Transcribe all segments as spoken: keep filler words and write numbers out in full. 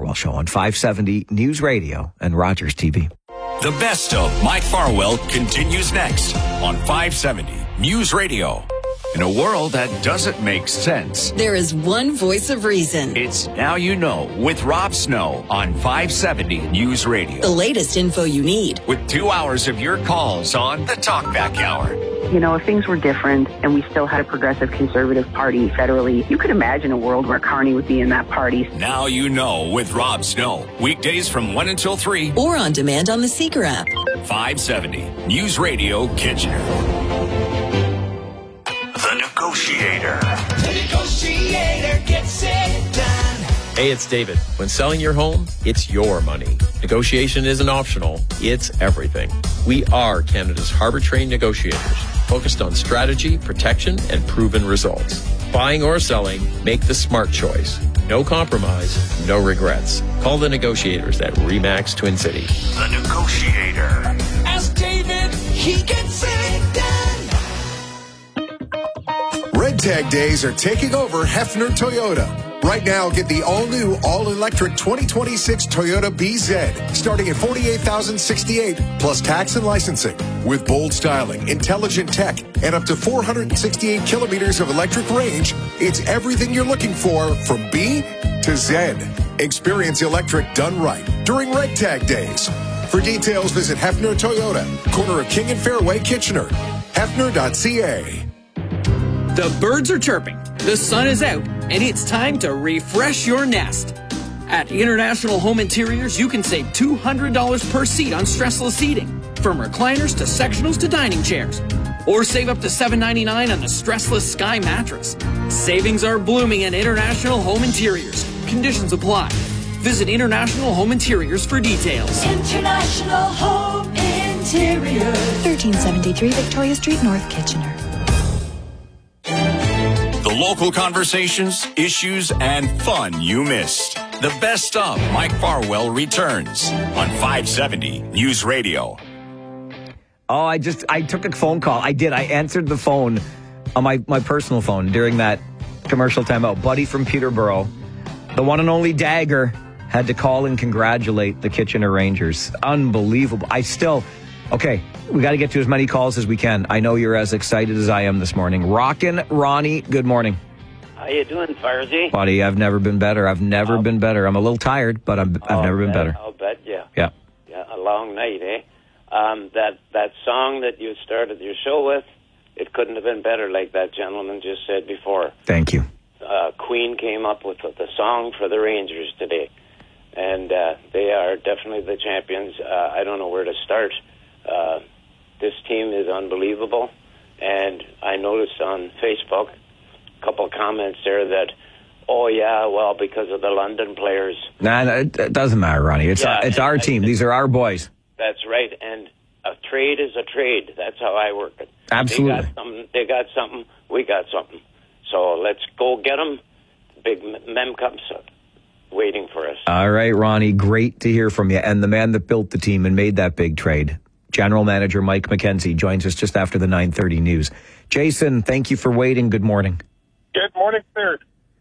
Farwell Show on five seventy News Radio and Rogers T V. The best of Mike Farwell continues next on five seventy News Radio. In a world that doesn't make sense, there is one voice of reason. It's Now You Know with Rob Snow on five seventy News Radio. The latest info you need. With two hours of your calls on the Talkback Hour. You know, if things were different and we still had a progressive conservative party federally, you could imagine a world where Carney would be in that party. Now You Know with Rob Snow. Weekdays from one until three. Or on demand on the Seeker app. five seventy News Radio Kitchener. The Negotiator. The Negotiator gets it done. Hey, it's David. When selling your home, it's your money. Negotiation isn't optional. It's everything. We are Canada's harbor-trained negotiators, focused on strategy, protection, and proven results. Buying or selling, make the smart choice. No compromise, no regrets. Call the negotiators at RE/MAX Twin City. The Negotiator. Ask David, he gets it done. Red Tag Days are taking over Hefner Toyota. Right now, get the all-new, all-electric twenty twenty-six Toyota B Z, starting at forty-eight thousand sixty-eight dollars, plus tax and licensing. With bold styling, intelligent tech, and up to four hundred sixty-eight kilometers of electric range, it's everything you're looking for from B to Z. Experience electric done right during Red Tag Days. For details, visit Hefner Toyota, corner of King and Fairway, Kitchener. Hefner dot C A. The birds are chirping, the sun is out, and it's time to refresh your nest. At International Home Interiors, you can save two hundred dollars per seat on stressless seating, from recliners to sectionals to dining chairs. Or save up to seven ninety-nine on the stressless Sky mattress. Savings are blooming at International Home Interiors. Conditions apply. Visit International Home Interiors for details. International Home Interiors. thirteen seventy-three Victoria Street, North Kitchener. The local conversations, issues, and fun you missed. The best of Mike Farwell returns on five seventy News Radio. Oh, I just, I took a phone call. I did. I answered the phone on my, my personal phone during that commercial timeout. Buddy from Peterborough, the one and only Dagger, had to call and congratulate the Kitchener Rangers. Unbelievable. I still, okay, we got to get to as many calls as we can. I know you're as excited as I am this morning. Rockin' Ronnie, good morning. How you doing, Firzy? Buddy, I've never been better. I've never oh. been better. I'm a little tired, but I'm, I've oh, never been bet, better. I'll bet you. Yeah. Yeah, a long night, eh? Um, that that song that you started your show with, it couldn't have been better, like that gentleman just said before. Thank you. Uh, Queen came up with the song for the Rangers today, and uh, they are definitely the champions. Uh, I don't know where to start. Uh, this team is unbelievable, and I noticed on Facebook a couple of comments there that, oh, yeah, well, because of the London players. Nah, no, it, it doesn't matter, Ronnie. It's, yeah, it's our team. These are our boys. That's right, and a trade is a trade. That's how I work it. Absolutely. They got something, they got something, we got something. So let's go get them. Big Mem Cup's waiting for us. All right, Ronnie, great to hear from you. And the man that built the team and made that big trade, General Manager Mike McKenzie, joins us just after the nine thirty news. Jason, thank you for waiting. Good morning. Good morning, sir.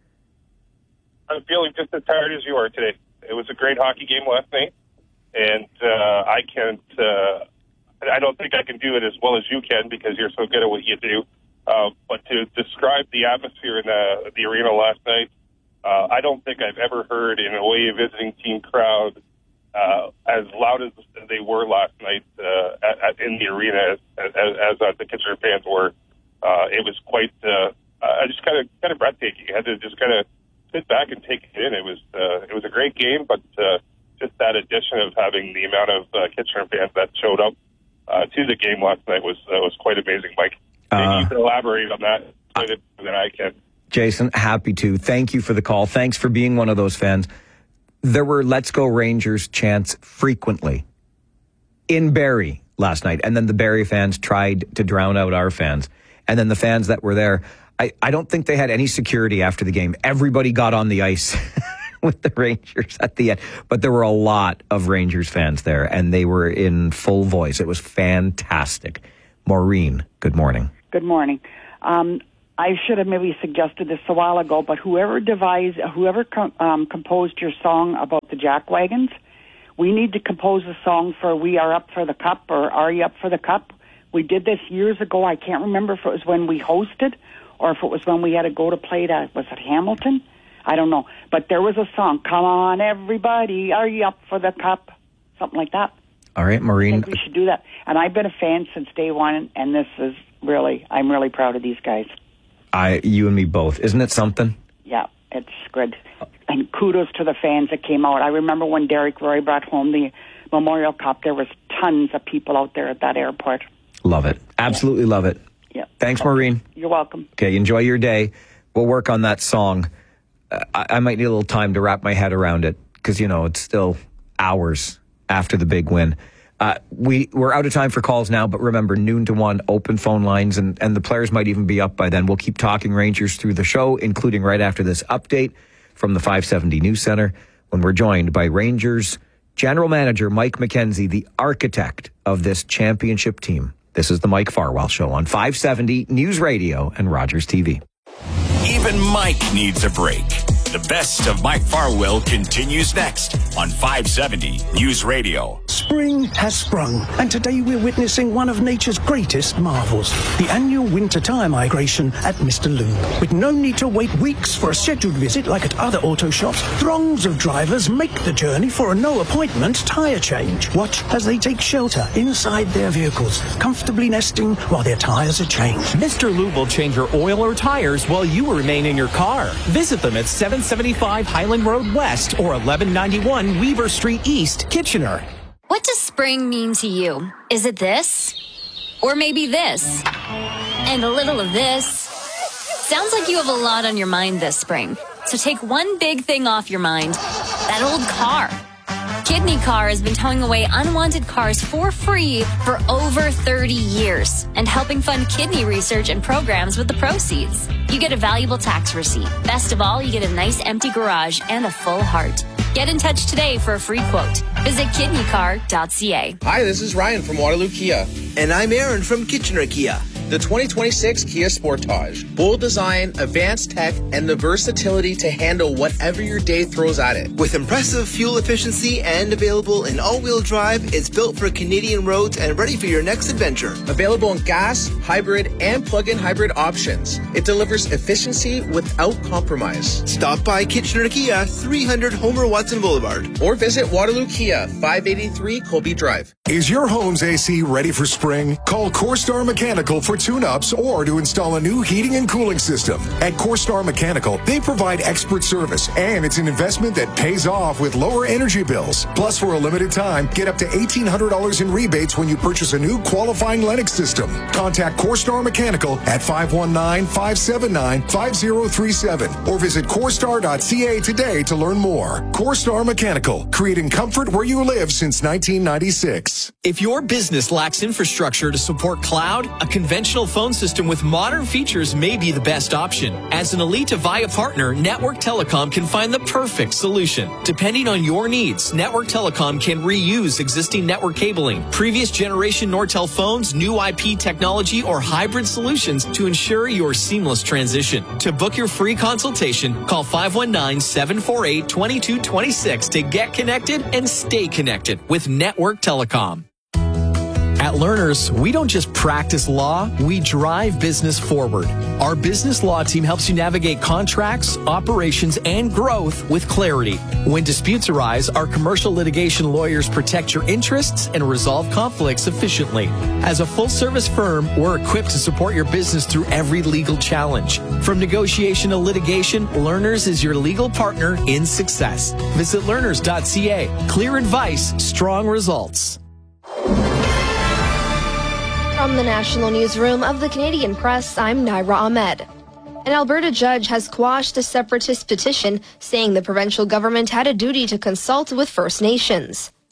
I'm feeling just as tired as you are today. It was a great hockey game last night, and uh, I can't. Uh, I don't think I can do it as well as you can because you're so good at what you do. Uh, but to describe the atmosphere in the, the arena last night, uh, I don't think I've ever heard an away visiting team crowd uh, as loud as they were last night uh, at, at, in the arena as, as, as uh, the Kitchener fans were. Uh, it was quite uh, uh, just kind of kind of breathtaking. You had to just kind of sit back and take it in. It was uh, it was a great game, but uh, just that addition of having the amount of uh, Kitchener fans that showed up uh, to the game last night was uh, was quite amazing, Mike. Maybe uh, you can elaborate on that better than I can. Jason, happy to. Thank you for the call. Thanks for being one of those fans. There were Let's Go Rangers chants frequently in Barrie last night, and then the Barrie fans tried to drown out our fans. And then the fans that were there, I, I don't think they had any security after the game. Everybody got on the ice with the Rangers at the end. But there were a lot of Rangers fans there, and they were in full voice. It was fantastic. Maureen, good morning. Good morning. Um, I should have maybe suggested this a while ago, but whoever devised, whoever com- um, composed your song about the jack wagons, we need to compose a song for We Are Up for the Cup or Are You Up for the Cup? We did this years ago. I can't remember if it was when we hosted or if it was when we had to go to play that. Was it Hamilton? I don't know. But there was a song, Come On Everybody, Are You Up for the Cup? Something like that. All right, Maureen. I think we should do that. And I've been a fan since day one, and this is really, I'm really proud of these guys. I, you and me both. Isn't it something? Yeah, it's good. And kudos to the fans that came out. I remember when Derek Roy brought home the Memorial Cup, there was tons of people out there at that airport. Love it. Absolutely yeah. love it. Yeah. Thanks, Maureen. You're welcome. Okay, enjoy your day. We'll work on that song. Uh, I, I might need a little time to wrap my head around it because, you know, it's still hours after the big win. Uh, we, we're out of time for calls now, but remember, noon to one, open phone lines, and, and the players might even be up by then. We'll keep talking Rangers through the show, including right after this update from the five seventy News Center, when we're joined by Rangers General Manager Mike McKenzie, the architect of this championship team. This is the Mike Farwell Show on five seventy News Radio and Rogers T V. Even Mike needs a break. The best of Mike Farwell continues next on five seventy News Radio. Spring has sprung, and today we're witnessing one of nature's greatest marvels, the annual winter tire migration at Mister Lube. With no need to wait weeks for a scheduled visit like at other auto shops, throngs of drivers make the journey for a no-appointment tire change. Watch as they take shelter inside their vehicles, comfortably nesting while their tires are changed. Mister Lube will change your oil or tires while you remain in your car. Visit them at seven seventy-five Highland Road West or eleven ninety-one Weaver Street East, Kitchener. What does spring mean to you? Is it this? Or maybe this? And a little of this? Sounds like you have a lot on your mind this spring. So take one big thing off your mind. That old car. Kidney Car has been towing away unwanted cars for free for over thirty years and helping fund kidney research and programs with the proceeds. You get a valuable tax receipt. Best of all, you get a nice empty garage and a full heart. Get in touch today for a free quote. Visit kidney car dot c a. Hi, this is Ryan from Waterloo Kia. And I'm Aaron from Kitchener Kia. The twenty twenty-six Kia Sportage. Bold design, advanced tech, and the versatility to handle whatever your day throws at it. With impressive fuel efficiency and available in all-wheel drive, it's built for Canadian roads and ready for your next adventure. Available in gas, hybrid, and plug-in hybrid options. It delivers efficiency without compromise. Stop by Kitchener Kia, three hundred Homer Watson Boulevard. Or visit Waterloo Kia, five eighty-three Colby Drive. Is your home's A C ready for spring? Call CoreStar Mechanical for tune-ups or to install a new heating and cooling system. At CoreStar Mechanical, they provide expert service, and it's an investment that pays off with lower energy bills. Plus, for a limited time, get up to eighteen hundred dollars in rebates when you purchase a new qualifying Lennox system. Contact CoreStar Mechanical at five one nine, five seven nine, five zero three seven or visit CoreStar dot c a today to learn more. CoreStar Mechanical, creating comfort where you live since nineteen ninety-six. If your business lacks infrastructure to support cloud, a conventional phone system with modern features may be the best option. As an Elite Avaya partner, Network Telecom can find the perfect solution. Depending on your needs, Network Telecom can reuse existing network cabling, previous generation Nortel phones, new I P technology, or hybrid solutions to ensure your seamless transition. To book your free consultation, call five one nine, seven four eight, two two two six to get connected and stay connected with Network Telecom. At Learners, we don't just practice law, we drive business forward. Our business law team helps you navigate contracts, operations, and growth with clarity. When disputes arise, our commercial litigation lawyers protect your interests and resolve conflicts efficiently. As a full-service firm, we're equipped to support your business through every legal challenge. From negotiation to litigation, Learners is your legal partner in success. Visit learners dot c a. Clear advice, strong results. From the National Newsroom of the Canadian Press, I'm Naira Ahmed. An Alberta judge has quashed a separatist petition saying the provincial government had a duty to consult with First Nations.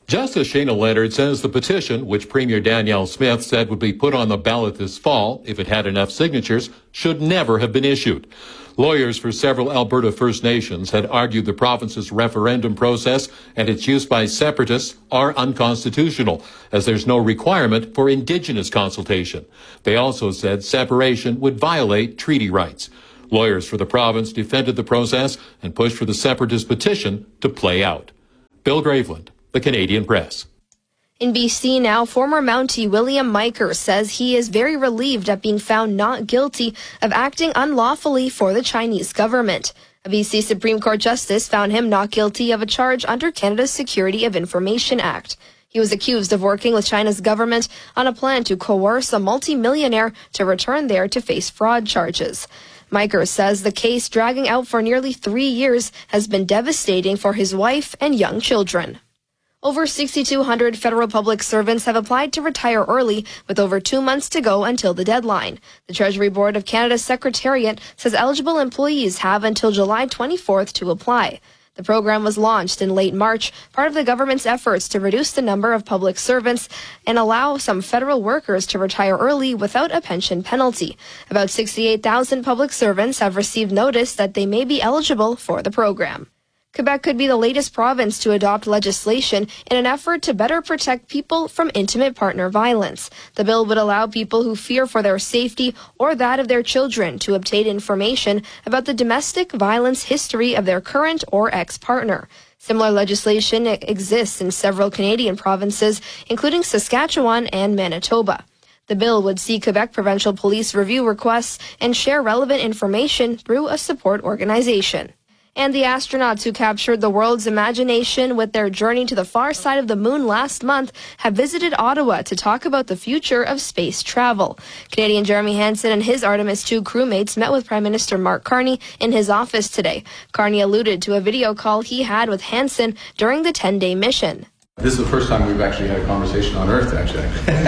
Justice Shana Leonard says the petition, which Premier Danielle Smith said would be put on the ballot this fall if it had enough signatures, should never have been issued. Lawyers for several Alberta First Nations had argued the province's referendum process and its use by separatists are unconstitutional, as there's no requirement for Indigenous consultation. They also said separation would violate treaty rights. Lawyers for the province defended the process and pushed for the separatist petition to play out. Bill Graveland, The Canadian Press. In B C now, former Mountie William Miker says he is very relieved at being found not guilty of acting unlawfully for the Chinese government. A B C Supreme Court justice found him not guilty of a charge under Canada's Security of Information Act. He was accused of working with China's government on a plan to coerce a multimillionaire to return there to face fraud charges. Miker says the case, dragging out for nearly three years, has been devastating for his wife and young children. Over six thousand two hundred federal public servants have applied to retire early, with over two months to go until the deadline. The Treasury Board of Canada's Secretariat says eligible employees have until July twenty-fourth to apply. The program was launched in late March, part of the government's efforts to reduce the number of public servants and allow some federal workers to retire early without a pension penalty. About sixty-eight thousand public servants have received notice that they may be eligible for the program. Quebec could be the latest province to adopt legislation in an effort to better protect people from intimate partner violence. The bill would allow people who fear for their safety or that of their children to obtain information about the domestic violence history of their current or ex-partner. Similar legislation exists in several Canadian provinces, including Saskatchewan and Manitoba. The bill would see Quebec provincial police review requests and share relevant information through a support organization. And the astronauts who captured the world's imagination with their journey to the far side of the moon last month have visited Ottawa to talk about the future of space travel. Canadian Jeremy Hansen and his Artemis two crewmates met with Prime Minister Mark Carney in his office today. Carney alluded to a video call he had with Hansen during the ten-day mission. This is the first time we've actually had a conversation on Earth, actually.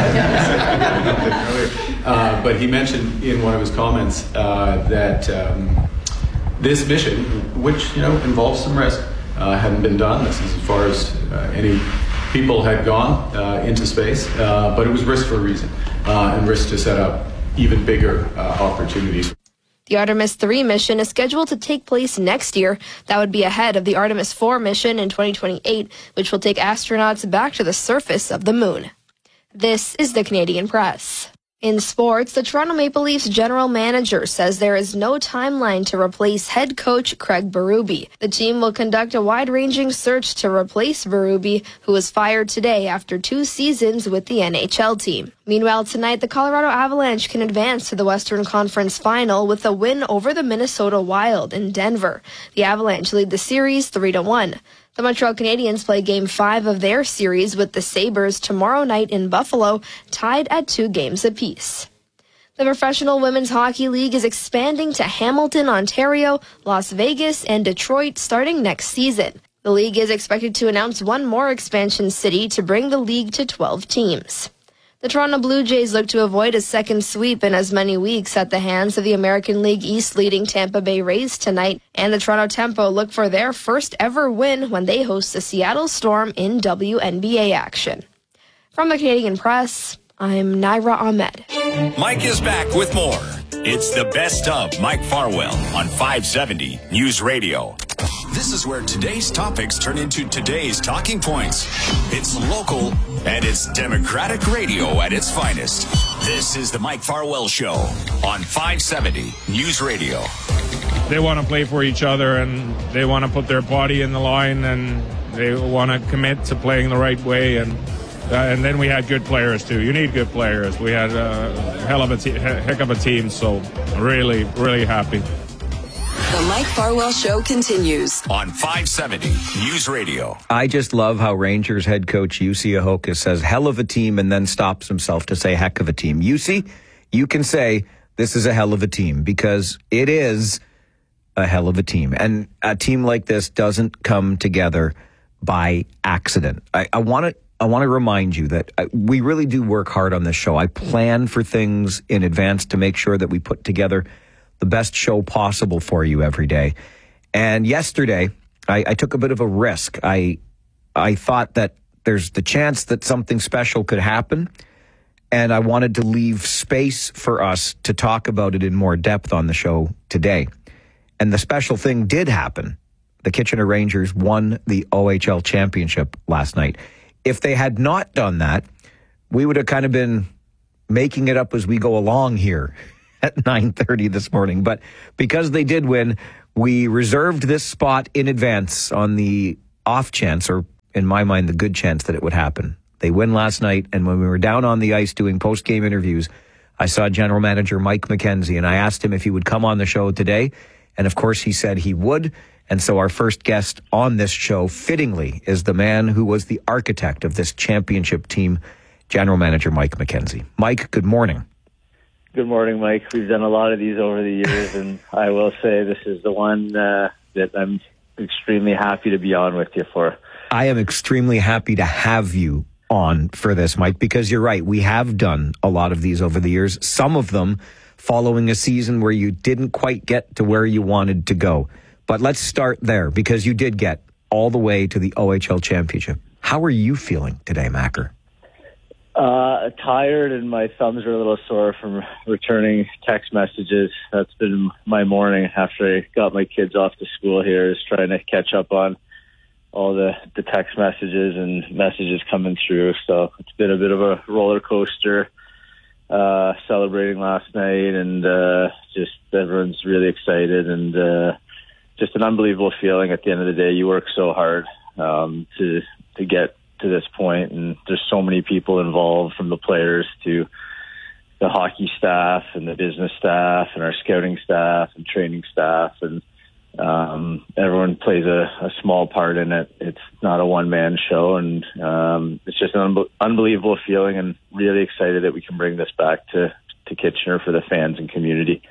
uh, but he mentioned in one of his comments uh, that um, this mission, which, you know, involves some risk, uh, hadn't been done. This is as far as uh, any people had gone uh, into space, uh, but it was risk for a reason, uh, and risk to set up even bigger uh, opportunities. The Artemis three mission is scheduled to take place next year. That would be ahead of the Artemis four mission in twenty twenty-eight, which will take astronauts back to the surface of the moon. This is the Canadian Press. In sports, the Toronto Maple Leafs general manager says there is no timeline to replace head coach Craig Berube. The team will conduct a wide-ranging search to replace Berube, who was fired today after two seasons with the N H L team. Meanwhile, tonight, the Colorado Avalanche can advance to the Western Conference Final with a win over the Minnesota Wild in Denver. The Avalanche lead the series three to one. The Montreal Canadiens play Game five of their series with the Sabres tomorrow night in Buffalo, tied at two games apiece. The Professional Women's Hockey League is expanding to Hamilton, Ontario, Las Vegas, and Detroit starting next season. The league is expected to announce one more expansion city to bring the league to twelve teams. The Toronto Blue Jays look to avoid a second sweep in as many weeks at the hands of the American League East leading Tampa Bay Rays tonight, and the Toronto Tempo look for their first ever win when they host the Seattle Storm in W N B A action. From the Canadian Press, I'm Naira Ahmed. Mike is back with more. It's the best of Mike Farwell on five seventy News Radio. This is where today's topics turn into today's talking points. It's local and it's Democratic radio at its finest. This is the Mike Farwell Show on five seventy News Radio. They want to play for each other and they want to put their body in the line and they want to commit to playing the right way. And uh, and then we had good players too. You need good players. We had a hell of a te- heck of a team. So really, really happy. The Mike Farwell Show continues on five seventy News Radio. I just love how Rangers head coach Jussi Ahokas says hell of a team and then stops himself to say heck of a team. Jussi, you can say this is a hell of a team because it is a hell of a team. And a team like this doesn't come together by accident. I, I want to I want to remind you that I, we really do work hard on this show. I plan for things in advance to make sure that we put together the best show possible for you every day. And yesterday, I, I took a bit of a risk. I I thought that There's the chance that something special could happen, and I wanted to leave space for us to talk about it in more depth on the show today. And the special thing did happen. The Kitchener Rangers won the O H L championship last night. If they had not done that, we would have kind of been making it up as we go along here at nine thirty this morning. But because they did win, we reserved this spot in advance on the off chance, or in my mind, the good chance that it would happen. They win last night, and when we were down on the ice doing post-game interviews, I saw General Manager Mike McKenzie, and I asked him if he would come on the show today. And of course, he said he would. And so our first guest on this show, fittingly, is the man who was the architect of this championship team, General Manager Mike McKenzie. Mike, good morning. Good morning, Mike. We've done a lot of these over the years, and I will say this is the one uh, that I'm extremely happy to be on with you for. I am extremely happy to have you on for this, Mike, because you're right. We have done a lot of these over the years, some of them following a season where you didn't quite get to where you wanted to go. But let's start there, because you did get all the way to the O H L championship. How are you feeling today, Macker? Uh, tired, and my thumbs are a little sore from returning text messages. That's been my morning after I got my kids off to school here, is trying to catch up on all the, the text messages and messages coming through. So it's been a bit of a roller coaster, uh, celebrating last night, and uh, just everyone's really excited, and uh, just an unbelievable feeling at the end of the day. You work so hard um, to to get to this point, and there's so many people involved, from the players to the hockey staff and the business staff and our scouting staff and training staff, and um, everyone plays a, a small part in it. It's not a one-man show, and um, it's just an un- unbelievable feeling, and really excited that we can bring this back to, to Kitchener for the fans and community.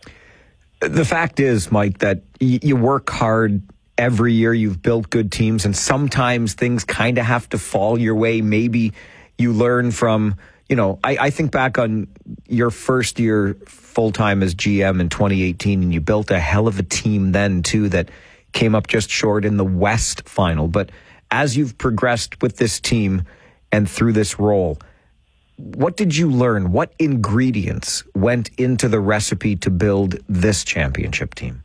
The fact is, Mike, that y- you work hard every year. You've built good teams, and sometimes things kind of have to fall your way. Maybe you learn from, you know, I, I think back on your first year full-time as G M in twenty eighteen, and you built a hell of a team then, too, that came up just short in the West final. But as you've progressed with this team and through this role, what did you learn? What ingredients went into the recipe to build this championship team?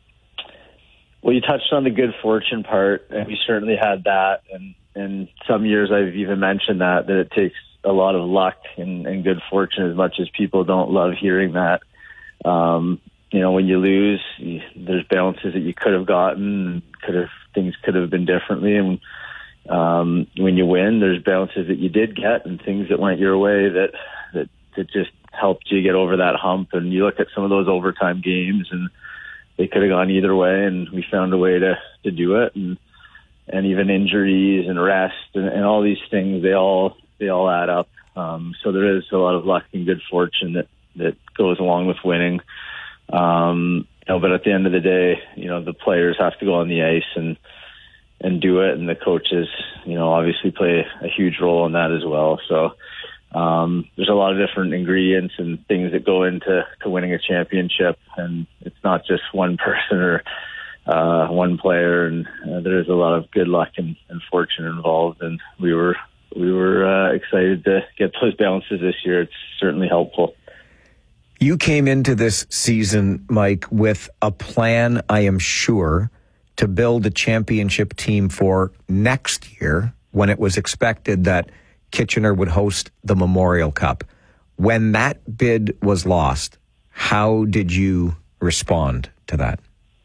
Well, you touched on the good fortune part, and we certainly had that. And in some years, I've even mentioned that, that it takes a lot of luck and, and good fortune, as much as people don't love hearing that. Um, you know, when you lose, you, there's balances that you could have gotten, could have things could have been differently. And um, when you win, there's balances that you did get and things that went your way that, that, that just helped you get over that hump. And you look at some of those overtime games, and they could have gone either way, and we found a way to, to do it. And, and even injuries and rest and, and all these things, they all, they all add up. Um, so there is a lot of luck and good fortune that, that goes along with winning. Um, you know, but at the end of the day, you know, the players have to go on the ice and, and do it. And the coaches, you know, obviously play a huge role in that as well. So, Um, there's a lot of different ingredients and things that go into to winning a championship, and it's not just one person or uh, one player. And uh, there's a lot of good luck and, and fortune involved. And we were we were uh, excited to get those balances this year. It's certainly helpful. You came into this season, Mike, with a plan, I am sure, to build a championship team for next year, when it was expected that Kitchener would host the Memorial Cup. When that bid was lost, how did you respond to that?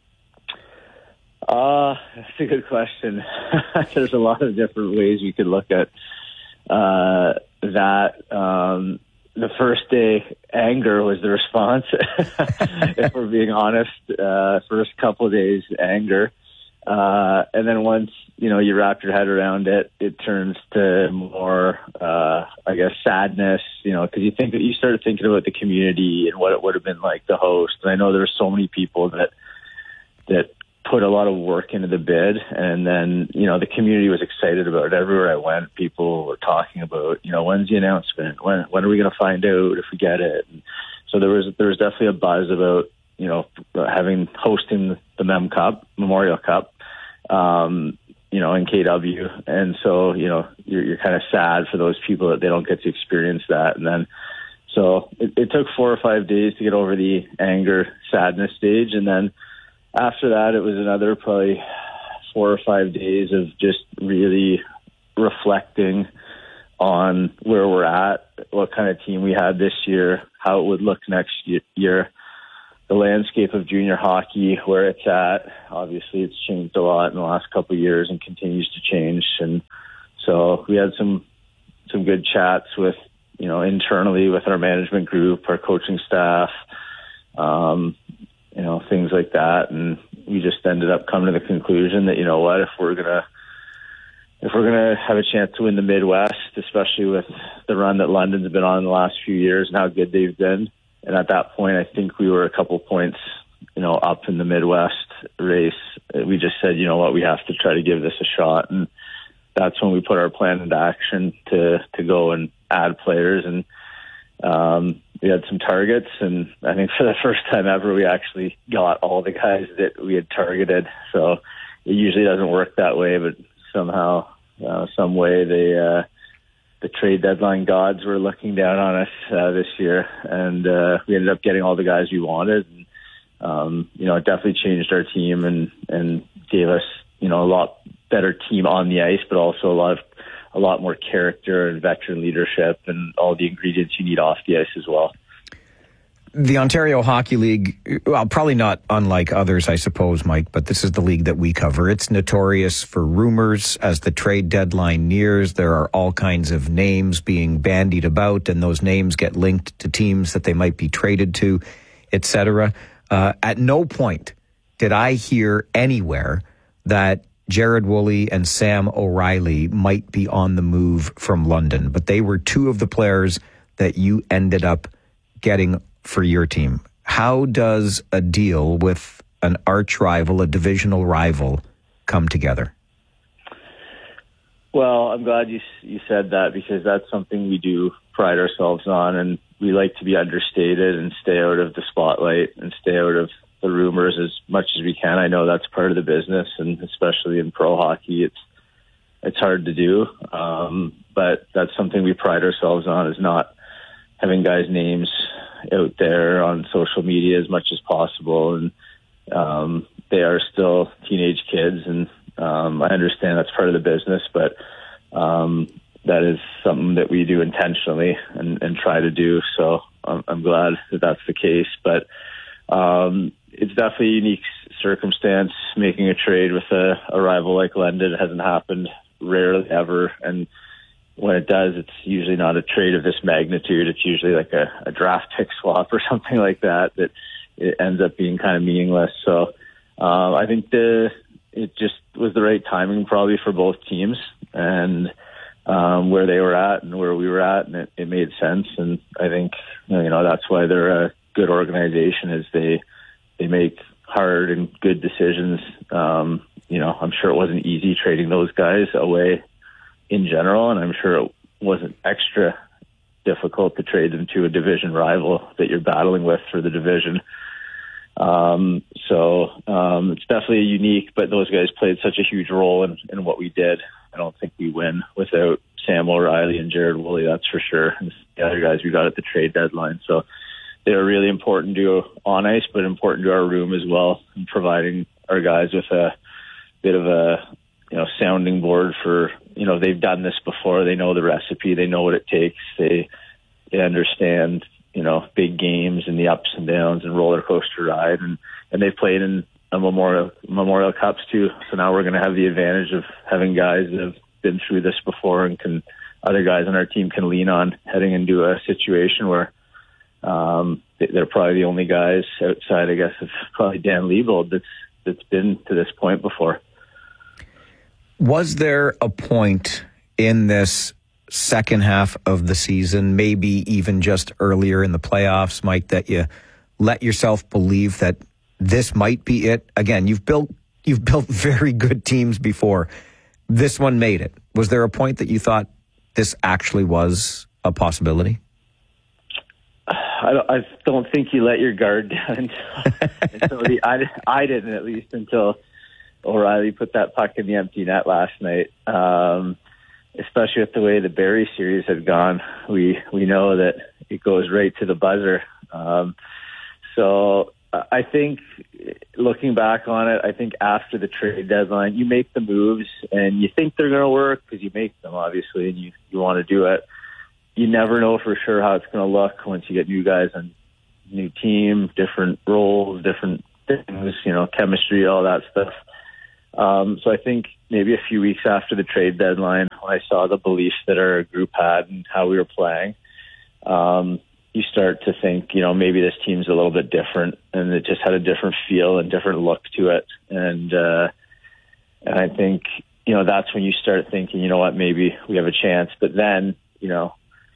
Uh, that's a good question. There's a lot of different ways you could look at uh, that. Um, the first day, anger was the response. If we're being honest, uh, first couple of days, anger. Uh, and then once, you know, you wrap your head around it, it turns to more, uh, I guess, sadness, you know, because you think that you started thinking about the community and what it would have been like to host. And I know there were so many people that, that put a lot of work into the bid. And then, you know, the community was excited about it. Everywhere I went, people were talking about, you know, when's the announcement? When, when are we going to find out if we get it? And so there was, there was definitely a buzz about, you know, having, hosting the Mem Cup, Memorial Cup. Um, you know, in K W. And so, you know, you're, you're kind of sad for those people that they don't get to experience that. And then, so it, it took four or five days to get over the anger, sadness stage. And then after that, it was another probably four or five days of just really reflecting on where we're at, what kind of team we had this year, how it would look next year, the landscape of junior hockey, where it's at. Obviously, it's changed a lot in the last couple of years and continues to change. And so we had some some good chats with, you know, internally with our management group, our coaching staff, um, you know, things like that. And we just ended up coming to the conclusion that, you know what, if we're gonna if we're gonna have a chance to win the Midwest, especially with the run that London's been on the last few years and how good they've been. And at that point, I think we were a couple points, you know, up in the Midwest race. We just said, you know what, we have to try to give this a shot. And that's when we put our plan into action to, to go and add players. And um, we had some targets. And I think for the first time ever, we actually got all the guys that we had targeted. So it usually doesn't work that way, but somehow, uh, some way they, uh, the trade deadline gods were looking down on us uh, this year, and uh, we ended up getting all the guys we wanted. And, um, you know, it definitely changed our team and, and gave us, you know, a lot better team on the ice, but also a lot of, a lot more character and veteran leadership and all the ingredients you need off the ice as well. The Ontario Hockey League, well, probably not unlike others, I suppose, Mike, but this is the league that we cover. It's notorious for rumors. As the trade deadline nears, there are all kinds of names being bandied about, and those names get linked to teams that they might be traded to, et cetera. Uh, at no point did I hear anywhere that Jared Woolley and Sam O'Reilly might be on the move from London, but they were two of the players that you ended up getting for your team. How does a deal with an arch rival, a divisional rival, come together? Well, I'm glad you you said that, because that's something we do pride ourselves on, and we like to be understated and stay out of the spotlight and stay out of the rumors as much as we can. I know that's part of the business, and especially in pro hockey, it's it's hard to do. Um, but that's something we pride ourselves on, is not having guys' names out there on social media as much as possible. And um, they are still teenage kids, and um, I understand that's part of the business, but um, that is something that we do intentionally and, and try to do. So I'm, I'm glad that that's the case. But um, it's definitely a unique circumstance making a trade with a, a rival like London. It hasn't happened, rarely ever. And when it does, it's usually not a trade of this magnitude. It's usually like a, a draft pick swap or something like that, that it ends up being kind of meaningless. So um, I think the it just was the right timing probably for both teams, and um, where they were at and where we were at, and it, it made sense. And I think, you know, that's why they're a good organization, is they they make hard and good decisions. Um, you know, I'm sure it wasn't easy trading those guys away in general, and I'm sure it wasn't extra difficult to trade them to a division rival that you're battling with for the division. Um, so um, it's definitely unique, but those guys played such a huge role in, in what we did. I don't think we win without Sam O'Reilly and Jared Woolley, that's for sure. And the other guys we got at the trade deadline. So they were really important to on ice, but important to our room as well, and providing our guys with a bit of a, you know, sounding board for, you know, they've done this before. They know the recipe. They know what it takes. They, they understand, you know, big games and the ups and downs and roller coaster ride. And, and they've played in a Memorial, Memorial Cups too. So now we're going to have the advantage of having guys that have been through this before, and can, other guys on our team can lean on heading into a situation where, um, they're probably the only guys outside, I guess, of probably Dan Liebold that's, that's been to this point before. Was there a point in this second half of the season, maybe even just earlier in the playoffs, Mike, that you let yourself believe that this might be it? Again, you've built you've built very good teams before. This one made it. Was there a point that you thought this actually was a possibility? I don't, I don't think you let your guard down until, until the, I, I didn't, at least until O'Reilly put that puck in the empty net last night. Um, especially with the way the Barrie series had gone, we we know that it goes right to the buzzer. Um, so I think, looking back on it, I think after the trade deadline, you make the moves and you think they're going to work because you make them, obviously, and you, you want to do it. You never know for sure how it's going to look once you get new guys on new team, different roles, different things, you know, chemistry, all that stuff. Um, so I think maybe a few weeks after the trade deadline, when I saw the belief that our group had and how we were playing, um, you start to think, you know, maybe this team's a little bit different, and it just had a different feel and different look to it. And, uh, and I think, you know, that's when you start thinking, you know what, maybe we have a chance. But then, you know,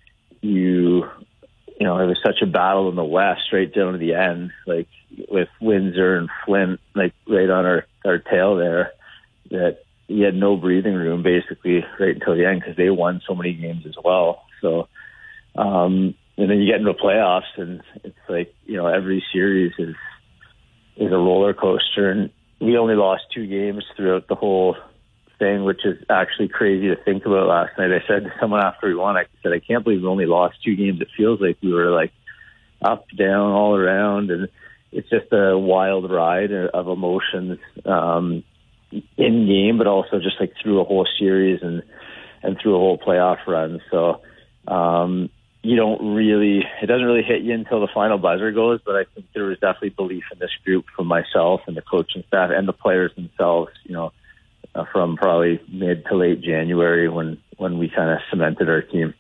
you, you know, it was such a battle in the West right down to the end, like with Windsor and Flint, like right on our, our tail there, that you had no breathing room basically right until the end because they won so many games as well. So, um, and then you get into the playoffs and it's like, you know, every series is, is a roller coaster, and we only lost two games throughout the whole thing, which is actually crazy to think about. Last night, I said to someone after we won, I said, I can't believe we only lost two games. It feels like we were like up, down, all around, and it's just a wild ride of emotions um, in game, but also just like through a whole series and and through a whole playoff run. So um, you don't really, it doesn't really hit you until the final buzzer goes. But I think there was definitely belief in this group from myself and the coaching staff and the players themselves. You know. Uh, from probably mid to late January when, when we kind of cemented our team.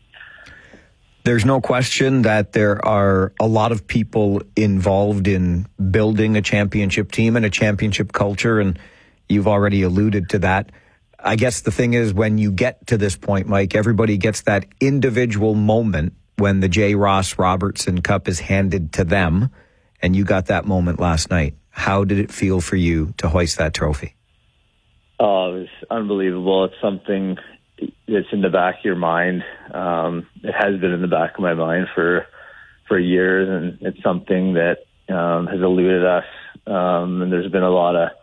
There's no question that there are a lot of people involved in building a championship team and a championship culture, and you've already alluded to that. I guess the thing is, when you get to this point, Mike, everybody gets that individual moment when the J. Ross Robertson Cup is handed to them, and you got that moment last night. How did it feel for you to hoist that trophy? Oh, it was unbelievable. It's something that's in the back of your mind. Um, it has been in the back of my mind for for years, and it's something that um, has eluded us. Um, and there's been a lot of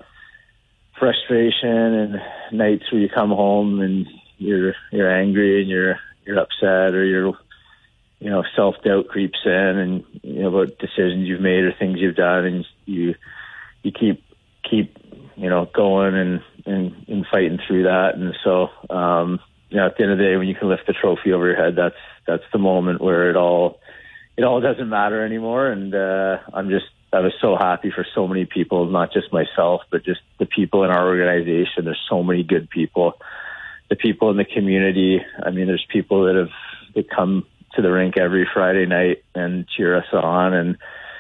frustration and nights where you come home and you're you're angry and you're you're upset, or you're you know self doubt creeps in, and you know about decisions you've made or things you've done, and you you keep keep you know going and. And, and fighting through that. And so, um, you know, at the end of the day, when you can lift the trophy over your head, that's, that's the moment where it all, it all doesn't matter anymore. And, uh, I'm just, I was so happy for so many people, not just myself, but just the people in our organization. There's so many good people, the people in the community. I mean, there's people that have, that come to the rink every Friday night and cheer us on. And,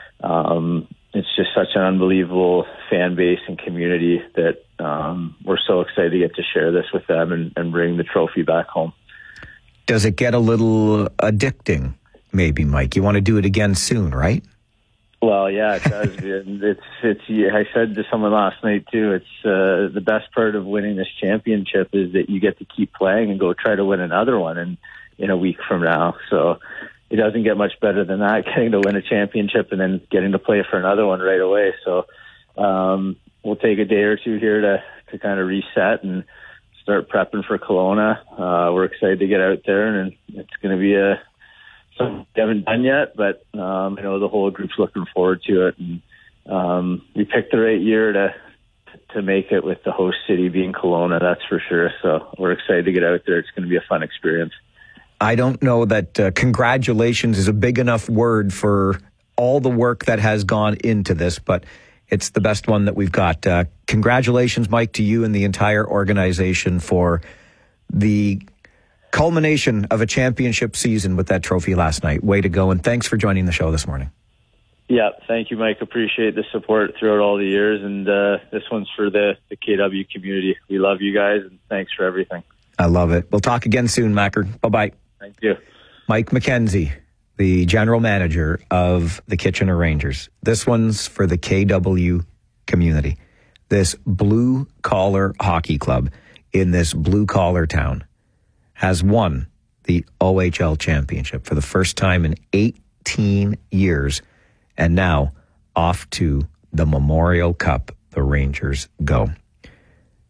um, it's just such an unbelievable fan base and community that um, we're so excited to get to share this with them and, and bring the trophy back home. Does it get a little addicting, maybe, Mike? You want to do it again soon, right? Well, yeah, it does. it's, it's, I said to someone last night, too, it's uh, the best part of winning this championship is that you get to keep playing and go try to win another one in, in a week from now. So it doesn't get much better than that, getting to win a championship and then getting to play for another one right away. So um, we'll take a day or two here to, to kind of reset and start prepping for Kelowna. Uh, we're excited to get out there, and it's going to be a something we haven't done yet, but um, I know the whole group's looking forward to it. And um, we picked the right year to to make it with the host city being Kelowna, that's for sure. So we're excited to get out there. It's going to be a fun experience. I don't know that uh, congratulations is a big enough word for all the work that has gone into this, but it's the best one that we've got. Uh, congratulations, Mike, to you and the entire organization for the culmination of a championship season with that trophy last night. Way to go, and thanks for joining the show this morning. Yeah, thank you, Mike. Appreciate the support throughout all the years, and uh, this one's for the, the K W community. We love you guys, and thanks for everything. I love it. We'll talk again soon, Macker. Bye-bye. Thank you. Mike McKenzie, the general manager of the Kitchener Rangers. This one's for the K W community. This blue-collar hockey club in this blue-collar town has won the O H L championship for the first time in eighteen years. And now off to the Memorial Cup, the Rangers go.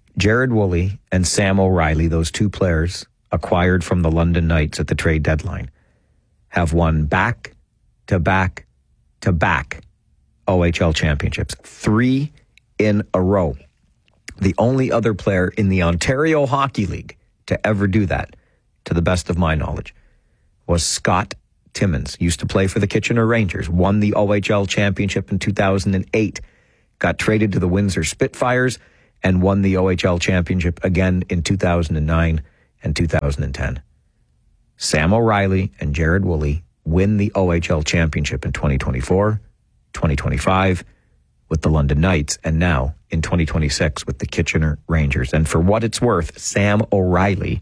Jared Woolley and Sam O'Reilly, those two players acquired from the London Knights at the trade deadline, have won back to back to back O H L championships. Three in a row. The only other player in the Ontario Hockey League to ever do that, to the best of my knowledge, was Scott Timmins. Used to play for the Kitchener Rangers, won the O H L championship in two thousand eight, got traded to the Windsor Spitfires, and won the O H L championship again in two thousand nine and two thousand ten. Sam O'Reilly and Jared Woolley win the O H L championship in twenty twenty-four, twenty twenty-five with the London Knights, and now in twenty twenty-six with the Kitchener Rangers. And for what it's worth, Sam O'Reilly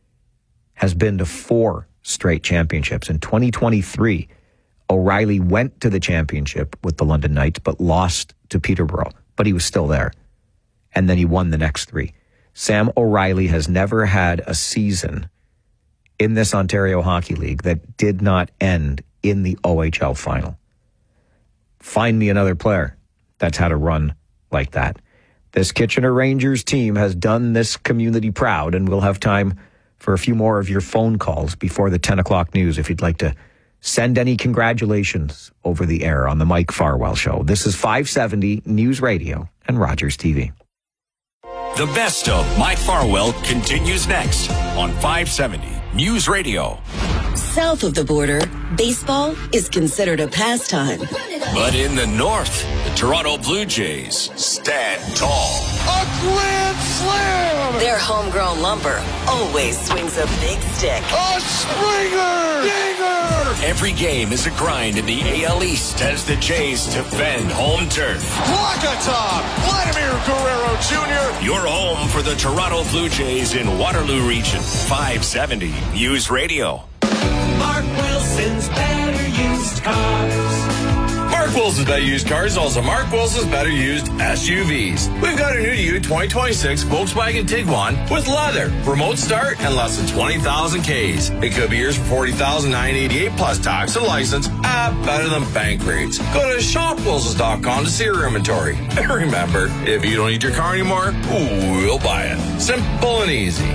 has been to four straight championships. In twenty twenty-three, O'Reilly went to the championship with the London Knights, but lost to Peterborough, but he was still there. And then he won the next three. Sam O'Reilly has never had a season in this Ontario Hockey League that did not end in the O H L final. Find me another player that's had a run like that. This Kitchener Rangers team has done this community proud, and we'll have time for a few more of your phone calls before the ten o'clock news if you'd like to send any congratulations over the air on the Mike Farwell Show. This is five seventy News Radio and Rogers T V. The best of Mike Farwell continues next on five seventy News Radio. South of the border, baseball is considered a pastime. But in the north, the Toronto Blue Jays stand tall. A grand slam! Their homegrown lumber always swings a big stick. A Springer! Dinger! Every game is a grind in the A L East as the Jays defend home turf. Wakatop! Vladimir Guerrero Junior Your home for the Toronto Blue Jays in Waterloo Region. five seventy News Radio. Mark Wilson's Better Used Cars. Mark Wilson's Better Used Cars is also Mark Wilson's Better Used S U Vs. We've got a new to you twenty twenty-six Volkswagen Tiguan with leather, remote start, and less than twenty thousand Ks. It could be yours for forty thousand nine hundred eighty-eight dollars plus tax and license. Ah, better than bank rates. Go to shop wilsons dot com to see your inventory. And remember, if you don't need your car anymore, we'll buy it. Simple and easy.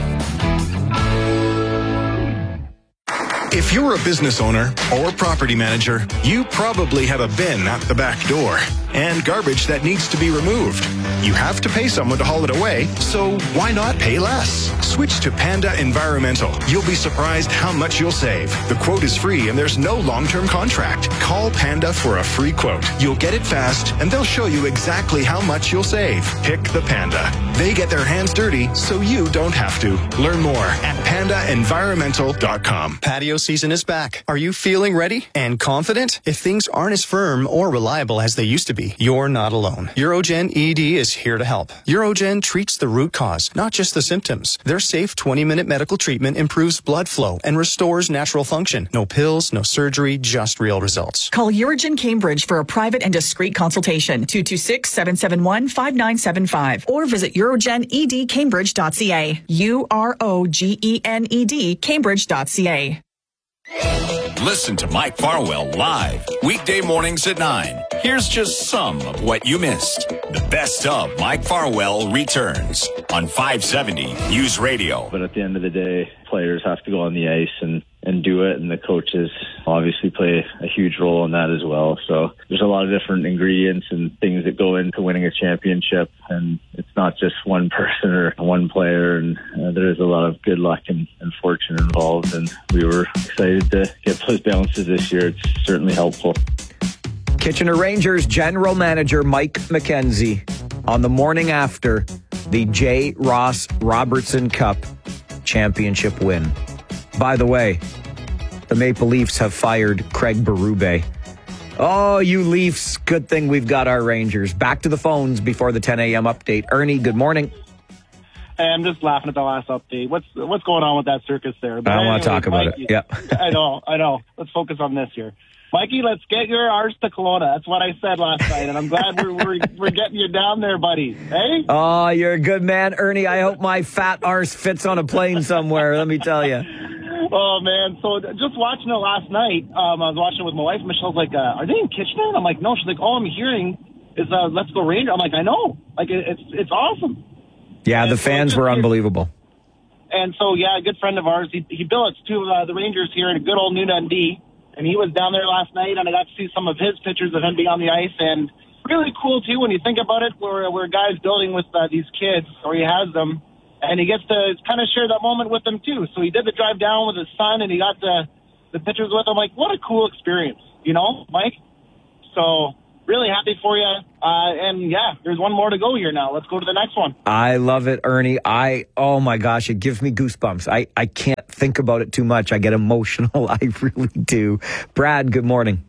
If you're a business owner or property manager, you probably have a bin at the back door and garbage that needs to be removed. You have to pay someone to haul it away, so why not pay less? Switch to Panda Environmental. You'll be surprised how much you'll save. The quote is free and there's no long-term contract. Call Panda for a free quote. You'll get it fast and they'll show you exactly how much you'll save. Pick the Panda. They get their hands dirty so you don't have to. Learn more at panda environmental dot com. Patio season is back. Are you feeling ready and confident? If things aren't as firm or reliable as they used to be, you're not alone. Urogen E D is here to help. Urogen treats the root cause, not just the symptoms. Their safe twenty-minute medical treatment improves blood flow and restores natural function. No pills, no surgery, just real results. Call Urogen Cambridge for a private and discreet consultation. two two six, seven seven one, five nine seven five or visit urogen e d cambridge dot c a. U R O G E N E D Cambridge dot c a. Listen to Mike Farwell live weekday mornings at nine. Here's just some of what you missed. The best of Mike Farwell returns on five seventy News Radio. But at the end of the day, players have to go on the ice and, and do it, and the coaches obviously play a huge role in that as well. So there's a lot of different ingredients and things that go into winning a championship, and it's not just one person or one player, and uh, there's a lot of good luck and, and fortune involved, and we were excited to get those bounces this year. It's certainly helpful. Kitchener Rangers General Manager Mike McKenzie on the morning after the J. Ross Robertson Cup championship win. By the way, the Maple Leafs have fired Craig Berube. Oh, you Leafs, good thing we've got our Rangers. Back to the phones before the ten a.m. update. Ernie, good morning. Hey, I'm just laughing at the last update. What's what's going on with that circus there? But I don't anyway, want to talk about Mikey, it. Yeah. I know, I know. Let's focus on this here. Mikey, let's get your arse to Kelowna. That's what I said last night, and I'm glad we're, we're we're getting you down there, buddy. Hey? Oh, you're a good man, Ernie. I hope my fat arse fits on a plane somewhere, let me tell you. Oh, man. So just watching it last night, um, I was watching it with my wife. Michelle's like, uh, are they in Kitchener? And I'm like, no. She's like, all I'm hearing is uh, Let's Go Ranger. I'm like, I know. Like, it, it's it's awesome. Yeah, the fans were unbelievable. And so, yeah, a good friend of ours, he, he billets to uh, the Rangers here at a good old New Dundee. And he was down there last night, and I got to see some of his pictures of him being on the ice. And really cool, too, when you think about it, where, where a guy's building with uh, these kids, or he has them, and he gets to kind of share that moment with them, too. So he did the drive down with his son, and he got the, the pictures with him. Like, what a cool experience, you know, Mike? So really happy for you. Uh, and, yeah, there's one more to go here now. Let's go to the next one. I love it, Ernie. I, oh, my gosh, it gives me goosebumps. I, I can't think about it too much. I get emotional. I really do. Brad, good morning.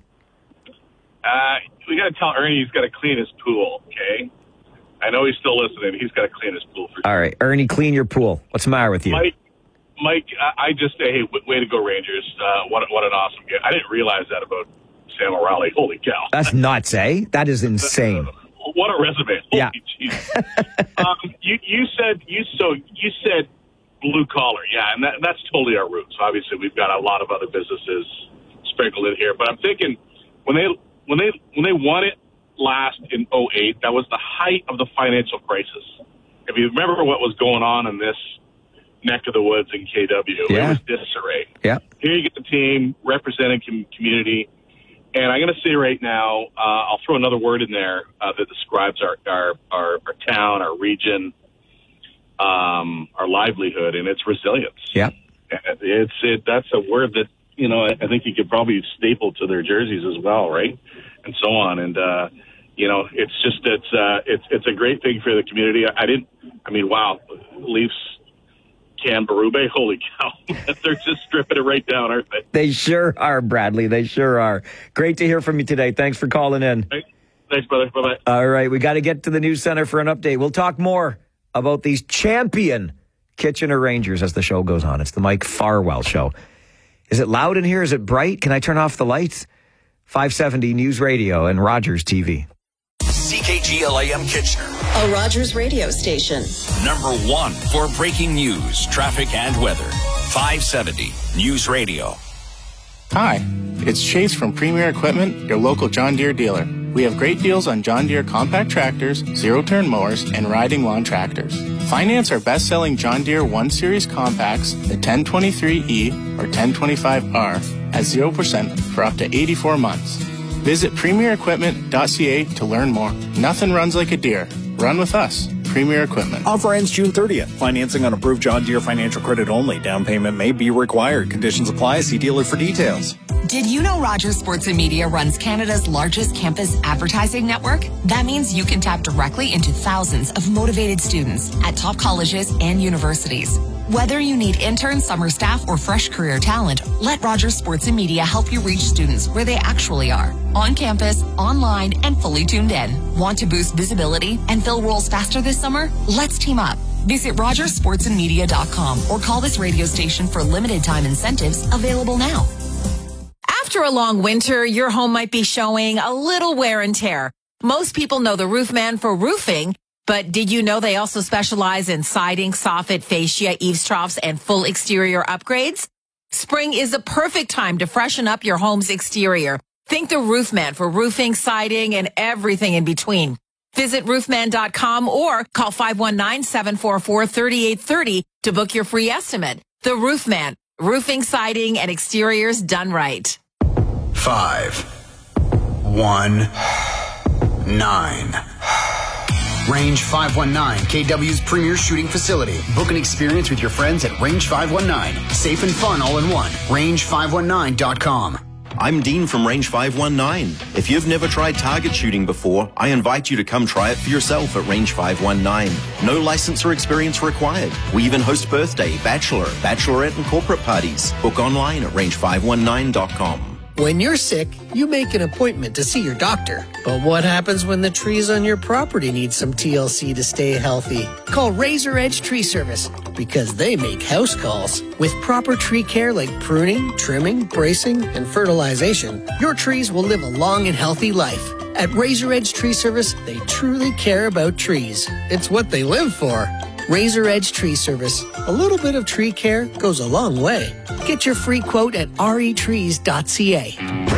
Uh, we got to tell Ernie he's got to clean his pool, okay? I know he's still listening. He's got to clean his pool for sure. All right, Ernie, clean your pool. What's the matter with you? Mike, Mike, I just say, hey, way to go, Rangers. Uh, what, what an awesome game. I didn't realize that about Sam O'Reilly. Holy cow. That's nuts, eh? That is insane. What a resume. Holy yeah. um, you, you said, you, so you said blue collar. Yeah, and that, that's totally our roots. Obviously, we've got a lot of other businesses sprinkled in here, but I'm thinking when they, when they, when they won it last in oh eight, that was the height of the financial crisis. If you remember what was going on in this neck of the woods in K W, yeah. it was disarray. Yeah. Here you get the team representing com- community, and I'm going to say right now, uh, I'll throw another word in there uh, that describes our, our, our, our town, our region, um, our livelihood, and it's resilience. Yeah. It's it. That's a word that, you know, I, I think you could probably staple to their jerseys as well, right? And so on. And, uh, you know, it's just, it's, uh, it's, it's a great thing for the community. I, I didn't, I mean, wow, Leafs can Berube, holy cow. They're just stripping it right down, aren't they? They sure are, Bradley. They sure are. Great to hear from you today. Thanks for calling in. Hey, thanks, brother. Bye-bye. All right, we got to get to the news center for an update. We'll talk more about these champion Kitchener Rangers as the show goes on. It's the Mike Farwell Show. Is it loud in here? Is it bright? Can I turn off the lights? five seventy News Radio and Rogers T V. C K G L A M Kitchener, a Rogers radio station. Number one for breaking news, traffic, and weather. five seventy News Radio. Hi, it's Chase from Premier Equipment, your local John Deere dealer. We have great deals on John Deere compact tractors, zero-turn mowers, and riding lawn tractors. Finance our best-selling John Deere one series compacts, the ten twenty-three E or ten twenty-five R, at zero percent for up to eighty-four months. Visit premier equipment dot c a to learn more. Nothing runs like a Deere. Run with us. Premier Equipment. Offer ends June thirtieth. Financing on approved John Deere financial credit only. Down payment may be required. Conditions apply. See dealer for details. Did you know Rogers Sports and Media runs Canada's largest campus advertising network? That means you can tap directly into thousands of motivated students at top colleges and universities. Whether you need interns, summer staff, or fresh career talent, let Rogers Sports and Media help you reach students where they actually are. On campus, online, and fully tuned in. Want to boost visibility and fill roles faster this summer? Let's team up. Visit rogers sports and media dot com or call this radio station for limited time incentives available now. After a long winter, your home might be showing a little wear and tear. Most people know the Roofman for roofing, but did you know they also specialize in siding, soffit, fascia, eaves troughs, and full exterior upgrades? Spring is the perfect time to freshen up your home's exterior. Think the Roofman for roofing, siding, and everything in between. Visit roofman dot com or call five one nine, seven four four, three eight three zero to book your free estimate. The Roofman, roofing, siding, and exteriors done right. Five, one, nine. Range five one nine, K W's premier shooting facility. Book an experience with your friends at Range five one nine. Safe and fun all in one. range five one nine dot com. I'm Dean from Range five one nine. If you've never tried target shooting before, I invite you to come try it for yourself at Range five one nine. No license or experience required. We even host birthday, bachelor, bachelorette, and corporate parties. Book online at range five one nine dot com. When you're sick, you make an appointment to see your doctor. But what happens when the trees on your property need some T L C to stay healthy? Call Razor Edge Tree Service because they make house calls. With proper tree care like pruning, trimming, bracing, and fertilization, your trees will live a long and healthy life. At Razor Edge Tree Service, they truly care about trees. It's what they live for. Razor Edge Tree Service. A little bit of tree care goes a long way. Get your free quote at r e trees dot c a.